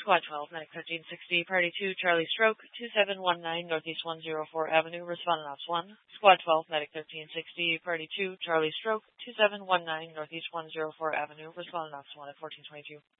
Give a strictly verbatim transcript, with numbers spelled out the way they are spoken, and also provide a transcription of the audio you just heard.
Squad twelve, Medic thirteen sixty, Party two, Charlie Stroke, two seven one nine Northeast one oh four Avenue, Respondent Ops one. Squad twelve, Medic thirteen sixty, Party two, Charlie Stroke, two seven one nine Northeast one oh four Avenue, Respondent Ops one at fourteen twenty-two.